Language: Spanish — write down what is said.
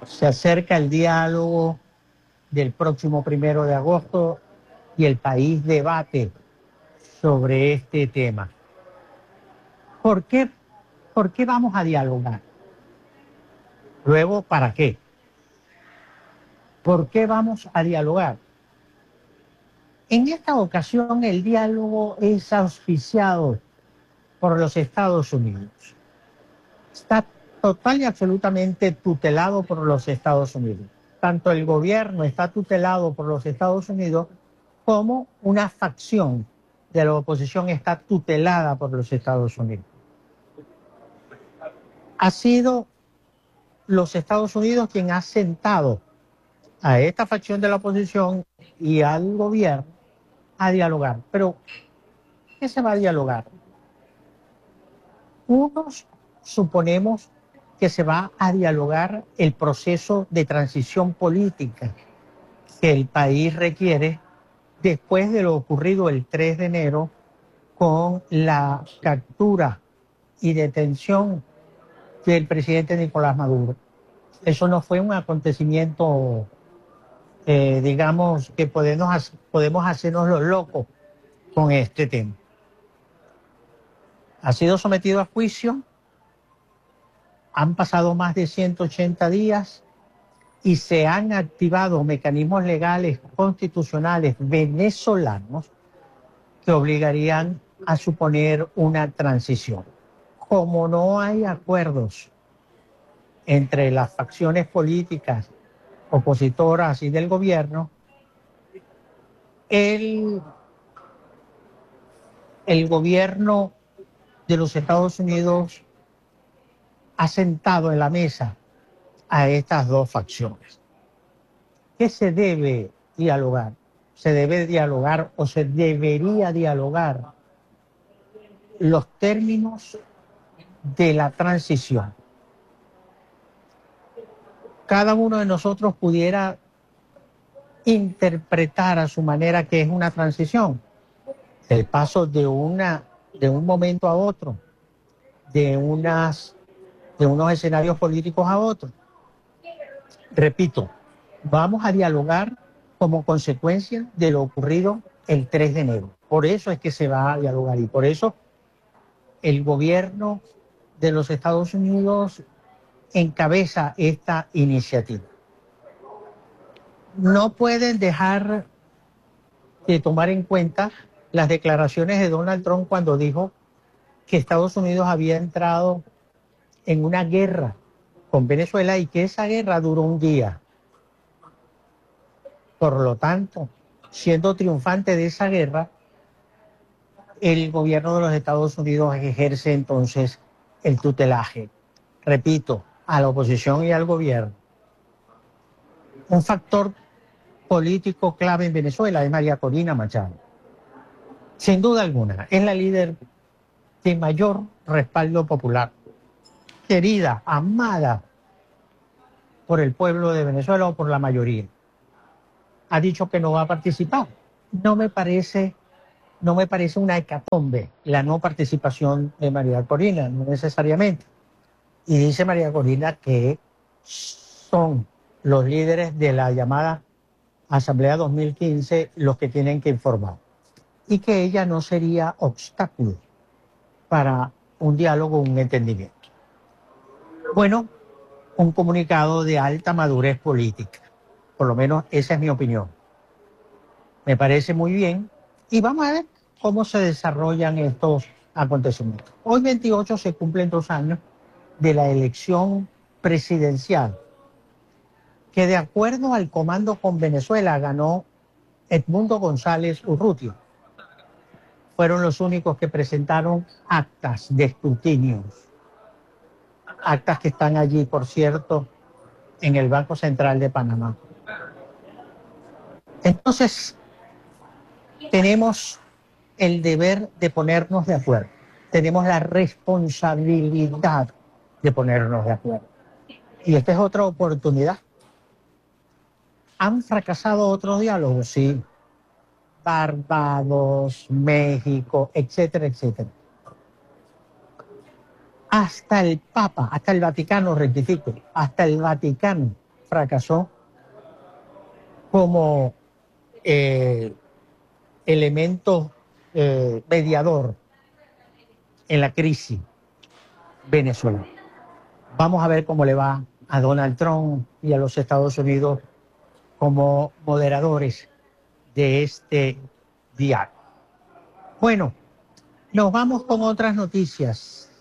Se acerca el diálogo del próximo 1 de agosto y el país debate sobre este tema. ¿Por qué, ¿Por qué vamos a dialogar? Luego, ¿para qué? ¿Por qué vamos a dialogar? En esta ocasión el diálogo es auspiciado por los Estados Unidos. Está total y absolutamente tutelado por los Estados Unidos. Tanto el gobierno está tutelado por los Estados Unidos como una facción de la oposición está tutelada por los Estados Unidos. Ha sido los Estados Unidos quien ha sentado a esta facción de la oposición y al gobierno a dialogar. Pero, ¿qué se va a dialogar? Unos suponemos que se va a dialogar el proceso de transición política que el país requiere después de lo ocurrido el 3 de enero con la captura y detención del presidente Nicolás Maduro. Eso no fue un acontecimiento, digamos, que podemos hacernos los locos con este tema. Ha sido sometido a juicio, han pasado más de 180 días y se han activado mecanismos legales constitucionales venezolanos que obligarían a suponer una transición. Como no hay acuerdos entre las facciones políticas opositoras y del gobierno, el gobierno de los Estados Unidos ha sentado en la mesa a estas dos facciones. ¿Qué se debe dialogar? Se debe dialogar o se debería dialogar los términos de la transición. Cada uno de nosotros pudiera interpretar a su manera que es una transición, el paso de un momento a otro, de unos escenarios políticos a otros. Repito, vamos a dialogar como consecuencia de lo ocurrido el 3 de enero. Por eso es que se va a dialogar y por eso el gobierno de los Estados Unidos encabeza esta iniciativa. No pueden dejar de tomar en cuenta las declaraciones de Donald Trump cuando dijo que Estados Unidos había entrado en una guerra con Venezuela y que esa guerra duró un día. Por lo tanto, siendo triunfante de esa guerra, el gobierno de los Estados Unidos ejerce entonces el tutelaje. Repito, a la oposición y al gobierno. Un factor político clave en Venezuela es María Corina Machado. Sin duda alguna, es la líder de mayor respaldo popular, querida, amada por el pueblo de Venezuela o por la mayoría. Ha dicho que no va a participar. No me parece una hecatombe la no participación de María Corina, no necesariamente. Y dice María Corina que son los líderes de la llamada Asamblea 2015 los que tienen que informar. Y que ella no sería obstáculo para un diálogo, un entendimiento. Bueno, un comunicado de alta madurez política. Por lo menos esa es mi opinión. Me parece muy bien. Y vamos a ver cómo se desarrollan estos acontecimientos. Hoy 28 se cumplen 2 años de la elección presidencial, que de acuerdo al Comando con Venezuela ganó Edmundo González Urrutia. Fueron los únicos que presentaron actas de escrutinio. Actas que están allí, por cierto, en el Banco Central de Panamá. Entonces, tenemos el deber de ponernos de acuerdo. Tenemos la responsabilidad de ponernos de acuerdo. Y esta es otra oportunidad. ¿Han fracasado otros diálogos? Sí. Barbados, México, etcétera, etcétera. Hasta el Papa, hasta el Vaticano, rectifico, hasta el Vaticano fracasó como elemento mediador en la crisis venezolana. Vamos a ver cómo le va a Donald Trump y a los Estados Unidos como moderadores de este diálogo. Bueno, nos vamos con otras noticias.